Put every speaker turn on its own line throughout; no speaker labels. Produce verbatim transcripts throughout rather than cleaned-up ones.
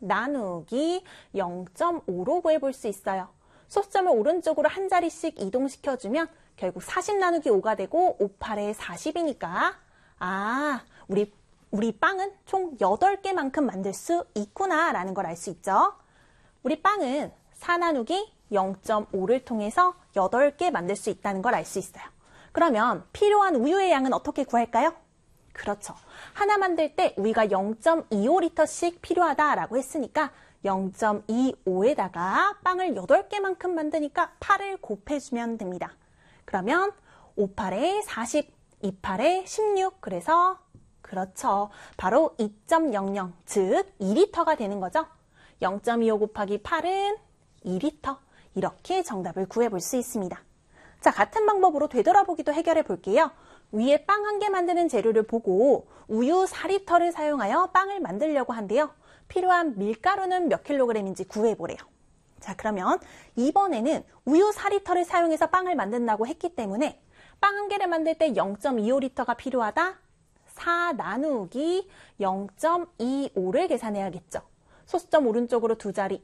나누기 영 점 오로 구해볼 수 있어요. 소수점을 오른쪽으로 한 자리씩 이동시켜주면 결국 사십 나누기 오가 되고 오, 팔에 사십이니까 아, 우리, 우리 빵은 총 여덟 개만큼 만들 수 있구나 라는 걸 알 수 있죠. 우리 빵은 사 나누기 영 점 오를 통해서 여덟 개 만들 수 있다는 걸 알 수 있어요. 그러면 필요한 우유의 양은 어떻게 구할까요? 그렇죠. 하나 만들 때 우유가 영 점 이오 리터씩 필요하다라고 했으니까 영 점 이오에다가 빵을 여덟 개만큼 만드니까 팔을 곱해주면 됩니다. 그러면 오, 팔에 사십, 이, 팔에 십육, 그래서 그렇죠. 바로 이 점 영영, 즉 이 리터가 되는 거죠. 영 점 이오 곱하기 팔은 이 리터. 이렇게 정답을 구해볼 수 있습니다. 자, 같은 방법으로 되돌아보기도 해결해 볼게요. 위에 빵 한 개 만드는 재료를 보고 우유 사 리터를 사용하여 빵을 만들려고 한대요. 필요한 밀가루는 몇 킬로그램인지 구해보래요. 자, 그러면 이번에는 우유 사 리터를 사용해서 빵을 만든다고 했기 때문에 빵 한 개를 만들 때 영 점 이오 리터가 필요하다. 사 나누기 영 점 이오를 계산해야겠죠. 소수점 오른쪽으로 두 자리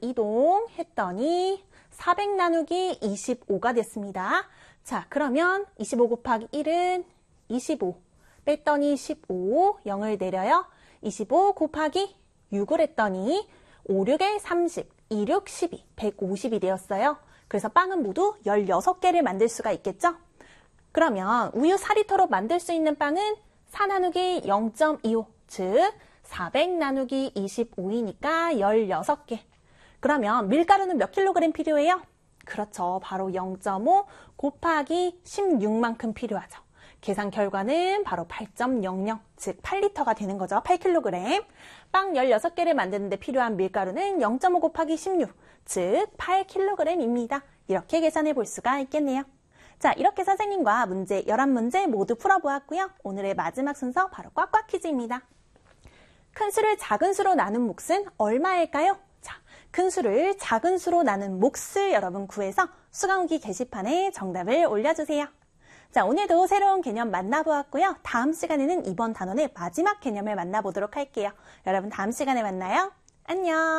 이동했더니 사백 나누기 이십오가 됐습니다. 자, 그러면 이십오 곱하기 일은 이십오, 뺐더니 십오, 영을 내려요. 이십오 곱하기 육을 했더니 오, 육에 삼십, 이, 육, 십이, 백오십이 되었어요. 그래서 빵은 모두 열여섯 개를 만들 수가 있겠죠? 그러면 우유 사 리터로 만들 수 있는 빵은 사 나누기 영 점 이오, 즉 사백 나누기 이십오이니까 열여섯 개. 그러면 밀가루는 몇 킬로그램 필요해요? 그렇죠. 바로 영 점 오 곱하기 십육만큼 필요하죠. 계산 결과는 바로 팔 점 영영, 즉 팔 리터가 되는 거죠. 팔 킬로그램. 빵 열여섯 개를 만드는데 필요한 밀가루는 영 점 오 곱하기 십육, 즉 팔 킬로그램입니다. 이렇게 계산해 볼 수가 있겠네요. 자, 이렇게 선생님과 문제 열한 문제 모두 풀어보았고요. 오늘의 마지막 순서 바로 꽉꽉 퀴즈입니다. 큰 수를 작은 수로 나눈 몫은 얼마일까요? 자, 큰 수를 작은 수로 나눈 몫을 여러분 구해서 수강후기 게시판에 정답을 올려주세요. 자, 오늘도 새로운 개념 만나보았고요. 다음 시간에는 이번 단원의 마지막 개념을 만나보도록 할게요. 여러분 다음 시간에 만나요. 안녕.